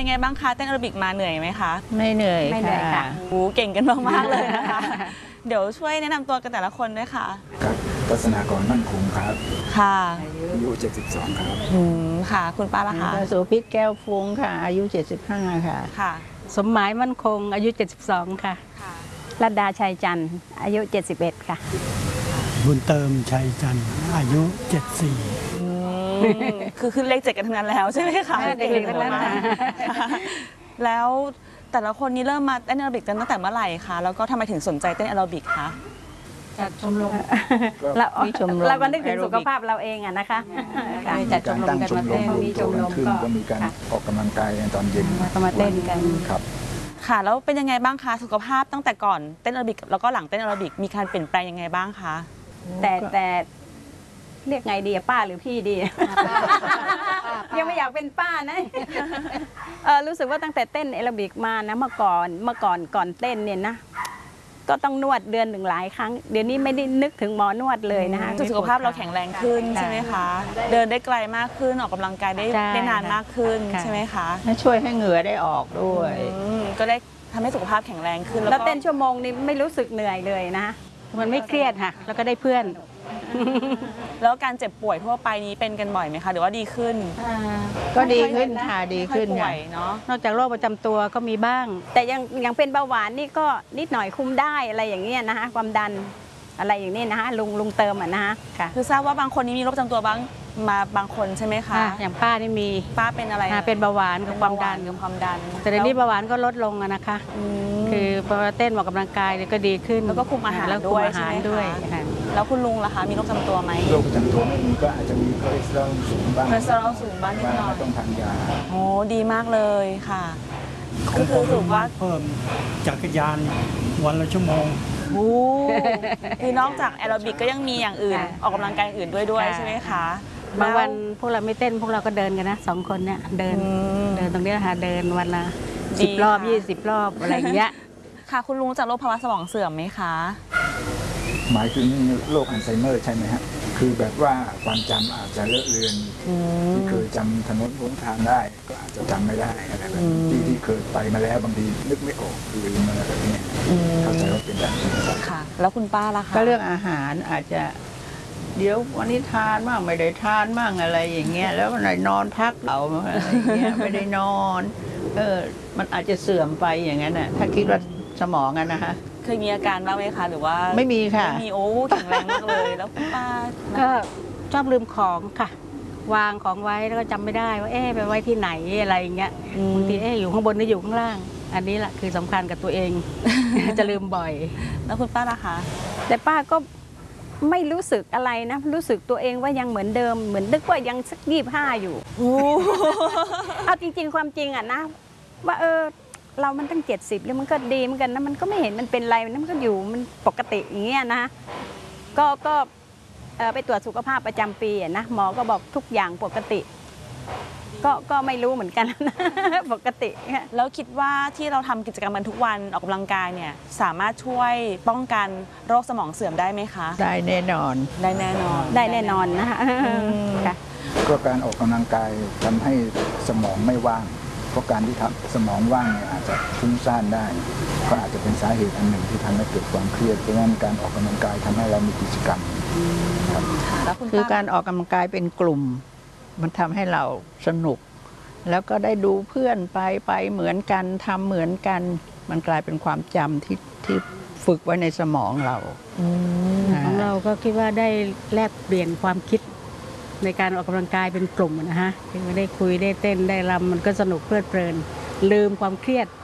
ไงบ้างคะเต้นแอโรบิกมาเหนื่อยไหมคะไม่เหนื่อยค่ะโอ้เก่งกันมากๆเลยนะคะเดี๋ยวช่วยแนะนำตัวกันแต่ละคนด้วยค่ะครับทัศนากรมั่นคงครับค่ะอายุ72ครับค่ะคุณป้าล่ะคะสุพิษแก้วฟุ้งค่ะอายุ75ค่ะค่ะสมหมายมั่นคงอายุ72ค่ะรัตดาชัยจันทร์อายุ71ค่ะบุญเติมชัยจันทร์อายุ74 คือขึ้นเลข7กันทั้งนั้นแล้วใช่ไหมคะเด็กๆทั้งนั้นค่ะแล้วแต่ละคนนี้เริ่มมาเต้นแอโรบิกกันตั้งแต่เมื่อไหร่คะแล้วก็ทำไมถึงสนใจเต้นแอโรบิกคะจัดชมรมเราก็นึกถึงสุขภาพเราเองอะนะคะจัดชมรมกันมาเต้นมีชมรมขึ้นก็มีการออกกำลังกายตอนเย็นก็มาเต้นกันครับค่ะแล้วเป็นยังไงบ้างคะสุขภาพตั้งแต่ก่อนเต้นแอโรบิกแล้วก็หลังเต้นแอโรบิกมีการเปลี่ยนแปลงยังไงบ้างคะแต่เรียกไงดีป้าหรือพี่ดียังไม่อยากเป็นป้านะรู้สึกว่าตั้งแต่เต้นแอโรบิกมานะเมื่อก่อนเต้นเนี่ยนะก็ต้องนวดเดือนหนึ่งหลายครั้งเดี๋ยวนี้ไม่ได้นึกถึงหมอนวดเลยนะคะสุขภาพเราแข็งแรงขึ้นใช่ไหมคะเดินได้ไกลมากขึ้นออกกำลังกายได้นานมากขึ้นใช่ไหมคะช่วยให้เหงื่อได้ออกด้วยก็ได้ทำให้สุขภาพแข็งแรงขึ้นแล้วเต้นชั่วโมงนี้ไม่รู้สึกเหนื่อยเลยนะมันไม่เครียดค่ะแล้วก็ได้เพื่อนแล้วการเจ็บป่วยทั่วไปนี้เป็นกันบ่อยไหมคะหรือว่าดีขึ้นก็ดีขึ้นค่ะดีขึ้นค่ะเนาะนอกจากโรคประจำตัวก็มีบ้างแต่ยังเป็นเบาหวานนี่ก็นิดหน่อยคุมได้อะไรอย่างเงี้ยนะคะความดันอะไรอย่างนี้นะคะลุงเติมนะคะค่ะคือทราบว่าบางคนนี้มีโรคประจำตัวบางคนใช่ไหมคะอย่างป้านี่มีป้าเป็นอะไรเป็นเบาหวานกับความดันแต่ในนี้เบาหวานก็ลดลงนะคะคือพอเต้นออกกำลังกายก็ดีขึ้นแล้วก็คุมอาหารด้วยแล้วคุณลุงล่ะคะมีโรคประจำตัวไหมโรคประจำตัวไม่มีก็อาจจะมีคอเลสเตอรอลสูงบ้างนิดหน่อยต้องทานยาโอ้ดีมากเลยค่ะก็คือถือว่าเพิ่มจักรยานวันละชั่วโมงคือนอกจากแอโรบิกก็ยังมีอย่างอื่นออกกำลังกายอื่นด้วยใช่ไหมคะบางวันพวกเราไม่เต้นพวกเราก็เดินกันนะ2 คนเนี่ยเดินตรงนี้ค่ะเดินวันละ10 รอบ20 รอบอะไรอย่างเงี้ยค่ะคุณลุงจากโรคภาวะสมองเสื่อมไหมคะหมายถึงโรคอัลไซเมอร์ใช่ไหมฮะคือแบบว่าความจำอาจจะเลอะเลือนที่เคยจำถนนหนทางได้ก็อาจจะจำไม่ได้อะไรแบบที่เคยไปมาแล้วบางทีนึกไม่ออกลืมอะไรแบบนี้เข้าใจว่าเป็นแบบนี้ค่ะแล้วคุณป้าล่ะคะก็เรื่องอาหารอาจจะเดี๋ยววันนี้ทานบ้างไม่ได้ทานบ้างอะไรอย่างเงี้ยแล้ววันไหนนอนพักเอาอะไรอย่างเงี้ยไม่ได้นอนมันอาจจะเสื่อมไปอย่างนั้นน่ะถ้าคิดว่าสมองกันนะคะเคยมีอาการบ้างไหมคะหรือว่าไม่มีค่ะไม่มีโอ้แข็งแรงมากเลยแล้วคุณป้าก็ชอบลืมของค่ะวางของไว้แล้วก็จำไม่ได้ว่าไปไว้ที่ไหนอะไรอย่างเงี้ยบางทีอยู่ข้างบนหรืออยู่ข้างล่างอันนี้แหละคือสำคัญกับตัวเองจะลืมบ่อยแล้วคุณป้าล่ะคะแต่ป้าก็ไม่รู้สึกอะไรนะรู้สึกตัวเองว่ายังเหมือนเดิมเหมือนนึกว่ายังสัก25อยู่เอาจริงๆความจริงอะนะว่าเรามันตั้ง70แล้วมันก็ดีเหมือนกันนะมันก็ไม่เห็นมันเป็นไรมันก็อยู่มันปกติอย่างเงี้ยนะก็ไปตรวจสุขภาพประจำปีนะหมอก็บอกทุกอย่างปกติก็ไม่รู้เหมือนกันนะปกติแล้วคิดว่าที่เราทำกิจกรรมกันทุกวันออกกำลังกายเนี่ยสามารถช่วยป้องกันโรคสมองเสื่อมได้ไหมคะได้แน่นอนนะคะก็การออกกำลังกายทำให้สมองไม่ว่างเพราะการที่ทำสมองว่างเนี่ยอาจจะฟุ้งซ่านได้ก็อาจจะเป็นสาเหตุอันหนึ่งที่ทำให้เกิดความเครียดเพราะฉะนั้นการออกกำลังกายทำให้เรามีกิจกรรมคือการออกกำลังกายเป็นกลุ่มมันทำให้เราสนุกแล้วก็ได้ดูเพื่อนไปเหมือนกันทำเหมือนกันมันกลายเป็นความจำที่ฝึกไว้ในสมองเราของเราก็คิดว่าได้แลกเปลี่ยนความคิดในการออกกำลังกายเป็นกลุ่มนะฮะได้คุยได้เต้นได้รำมันก็สนุกเพลิดเพลินลืมความเครียด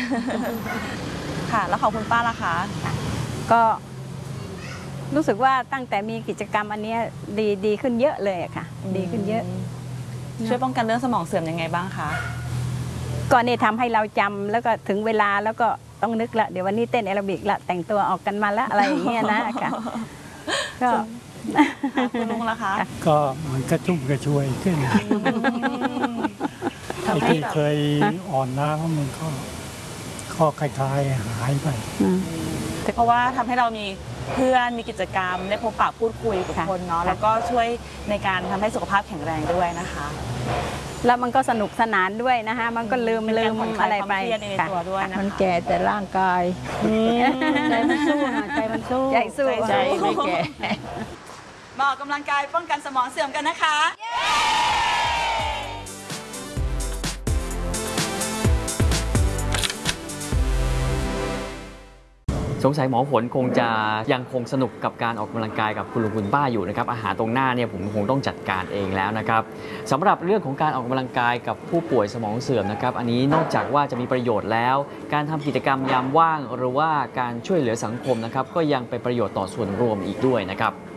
ค่ะแล้วของคุณป้าล่ะคะก็รู้สึกว่าตั้งแต่มีกิจกรรมอันนี้ดีขึ้นเยอะเลยค่ะดีขึ้นเยอะช่วยป้องกันเรื่องสมองเสื่อมยังไงบ้างคะก็เนี่ยทำให้เราจำแล้วก็ถึงเวลาแล้วก็ต้องนึกละเดี๋ยววันนี้เต้นแอโรบิกละแต่งตัวออกกันมาแล้วอะไรอย่างเงี้ยนะค่ะก็คุณลุงล่ะคะก็มันกระชุ่มกระชวยขึ้นไอ้ที่เคยอ่อนล้ามันก็ข้อคลายหายไปเพราะว่าทำให้เรามีเพื่อนมีกิจกรรมได้พบปะพูดคุยกับคนเนาะแล้วก็ช่วยในการทำให้สุขภาพแข็งแรงด้วยนะคะแล้วมันก็สนุกสนานด้วยนะคะมันก็ลืมเป็นการผ่อนคลายอะไรไปความเครียดในค่ะตัวด้วยนะคะมันแก่แต่ร่างกายใจมันสู้ค่ะใจมันสู้ใจสู้ใจไม่แก่มาออกกำลังกายป้องกันสมองเสื่อมกันนะคะสงสัยหมอฝนคงจะยังคงสนุกกับการออกกำลังกายกับคุณลุงคุณป้าอยู่นะครับอาหารตรงหน้าเนี่ยผมคงต้องจัดการเองแล้วนะครับสำหรับเรื่องของการออกกำลังกายกับผู้ป่วยสมองเสื่อมนะครับอันนี้นอกจากว่าจะมีประโยชน์แล้ว การทำกิจกรรมยามว่างหรือว่าการช่วยเหลือสังคมนะครับก็ยังเป็นประโยชน์ต่อส่วนรวมอีกด้วยนะครับ